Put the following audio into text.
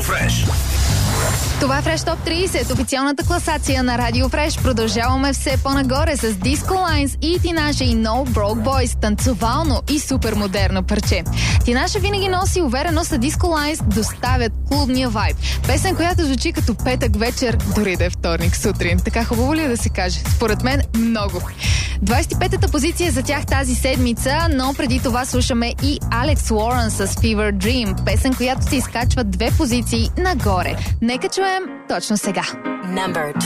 Фреш. Това е Fresh Top 30, официалната класация на Радио Фреш. Продължаваме все по-нагоре с Disco Lines и Тинаша и No Broke Boys. Танцовално и супер модерно парче. Тинаша винаги носи увереност, а Disco Lines доставят клубния вайб. Песен, която звучи като петък вечер, дори да е вторник сутрин. Така хубаво ли е да се каже? Според мен много. 25-та позиция за тях тази седмица, но преди това слушаме и Алекс Уорън с Fever Dream. Песен, която се изкачва 2 позиции нагоре. Нека чуем точно сега. Number